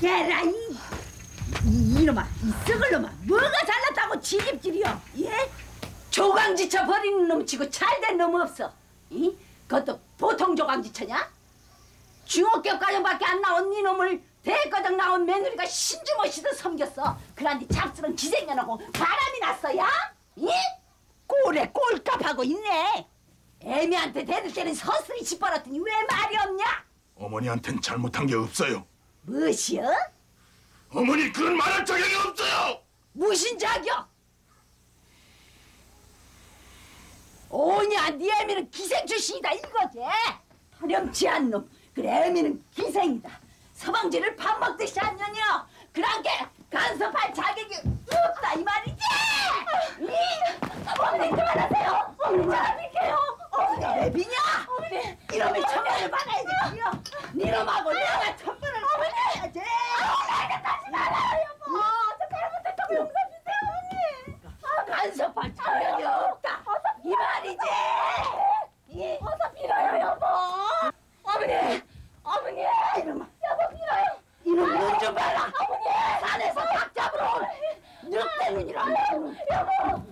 대라 이놈아, 이 썩을 놈아, 뭐가 잘났다고 지집질이여? 예? 조강지처 버리는 놈 치고 잘된 놈 없어. 이? 그것도 보통 조강지처냐? 중학교 과정밖에 안 나온 네 놈을 대과정 나온 며느리가 신주모시듯 섬겼어. 그런데 잡스런 기생년하고 바람이 났어야? 이? 꼴에 꼴값하고 있네. 애미한테 대들 때는 서슬이 짓밟았더니 왜 말이 없냐? 어머니한텐 잘못한 게 없어요. 무엇이여? 어머니 그런 말할 자격이 없어요. 무슨 자격? 오냐, 네 애미는 기생 출신이다 이거지? 파렴치한 놈. 그래, 애미는 기생이다. 서방지를 밥 먹듯이 한 년이여. 그런 게 간섭할 자격이 없다 이 말이지? 어머니 그만하세요. 어머니 잘할게요. 어머니 왜 비냐? 어머니 이놈의 처벌을 받아야지. 니놈하고 내가 천벌을 받아야지. 어머니 하지 말아요 여보. 저 잘못했다고 용서 주세요 어머니. 간섭할 자격이 없다 이 말이지? 어서 빌어요 여보. 어머니 어머니 이놈아 여보 빌어요. 이놈 눈 좀 봐라. 어머니 산에서 닭 잡으러 온 늑대 눈이라. 여보